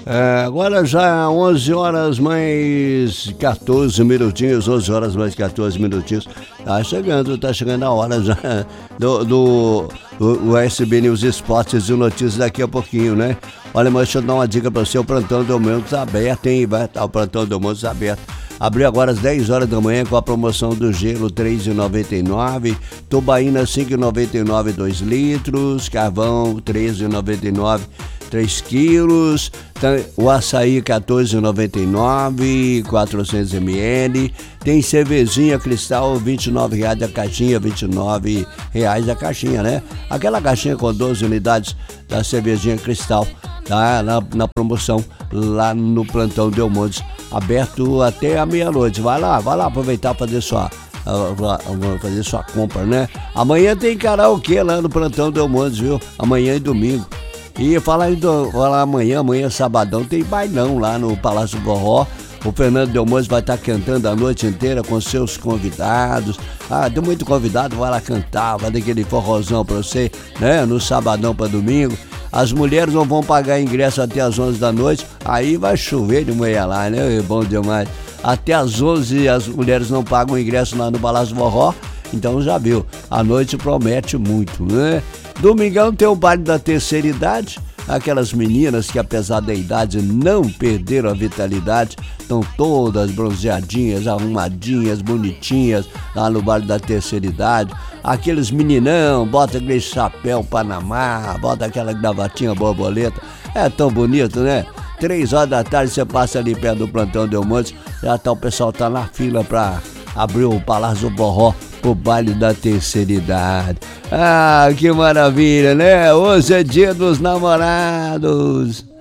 Agora já 11 horas mais 14 minutinhos, 11 horas mais 14 minutinhos. Tá chegando a hora já do USB News Esportes e Notícias daqui a pouquinho, né? Olha, mas deixa eu dar uma dica pra você, o plantão do Almoço aberto, hein? Vai estar o plantão do Almoço aberto. Abriu agora às 10 horas da manhã com a promoção do gelo R$3,99, tubaína R$5,99 2 litros, carvão R$13,99 3 quilos, o açaí R$14,99 400 ml, tem cervejinha Cristal R$29 a caixinha, R$29 a caixinha, né? Aquela caixinha com 12 unidades da cervejinha Cristal, tá? Na promoção lá no plantão Del Montes, aberto até a meia-noite. Vai lá aproveitar para fazer sua compra, né? Amanhã tem karaokê lá no plantão Del Montes, viu? Amanhã e domingo. E falar amanhã sabadão, tem bailão lá no Palácio Gorró. O Fernando Del Monte vai estar cantando a noite inteira com seus convidados. Tem muito convidado, vai lá cantar, vai dar aquele forrozão pra você, né? No sabadão pra domingo. As mulheres não vão pagar ingresso até as 11 da noite, aí vai chover de manhã lá, né? É bom demais. Até as 11 as mulheres não pagam ingresso lá no Palácio Gorró, então já viu, a noite promete muito, né? Domingão tem o baile da terceira idade, aquelas meninas que apesar da idade não perderam a vitalidade, estão todas bronzeadinhas, arrumadinhas, bonitinhas lá no baile da terceira idade. Aqueles meninão, bota aquele chapéu Panamá, bota aquela gravatinha borboleta, é tão bonito, né? 3 horas da tarde você passa ali perto do plantão Del Monte, já tá, o pessoal tá na fila pra abrir o Palácio Gorró pro baile da terceira idade. Que maravilha, né? Hoje é dia dos namorados.